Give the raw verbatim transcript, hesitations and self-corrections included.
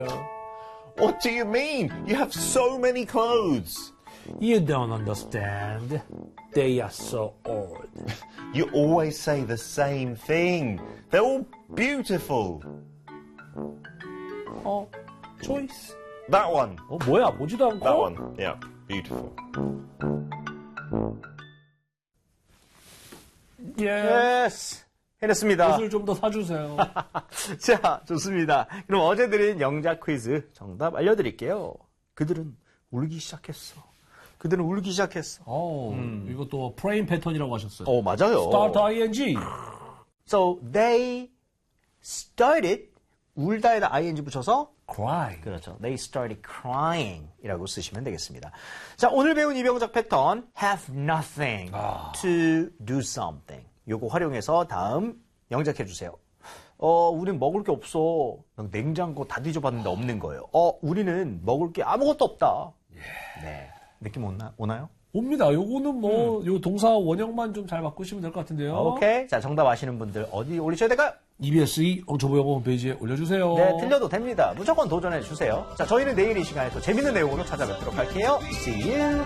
What do you mean? You have so many clothes. You don't understand. They are so old. You always say the same thing. They're all beautiful. 어, choice. That one. 어, 뭐야, 보지도 않고. That one. Yeah, beautiful. Yes. 해냈습니다. 옷을 좀 더 사주세요. 자, 좋습니다. 그럼 어제 드린 영작 퀴즈 정답 알려드릴게요. 그들은 울기 시작했어. 그들은 울기 시작했어. 어, 이것도 프레임 패턴이라고 하셨어요. 어, 맞아요. Start ing. So they started 울다에다 ing 붙여서 Cry. 그렇죠. They started crying 이라고 쓰시면 되겠습니다. 자, 오늘 배운 이병작 패턴 have nothing 아. to do something. 요거 활용해서 다음 영작해 주세요. 어, 우린 먹을 게 없어. 냉장고 다 뒤져봤는데 없는 거예요. 어, 우리는 먹을 게 아무것도 없다. 예. 네. 느낌 오나, 오나요? 옵니다. 요거는 뭐, 음. 요 동사 원형만 좀 잘 바꾸시면 될 것 같은데요. 오케이. 자, 정답 아시는 분들 어디 올리셔야 될까요? 이비에스이 엉초보영어 홈페이지에 올려주세요. 네, 틀려도 됩니다. 무조건 도전해 주세요. 자, 저희는 내일 이 시간에 또 재밌는 내용으로 찾아뵙도록 할게요. See you!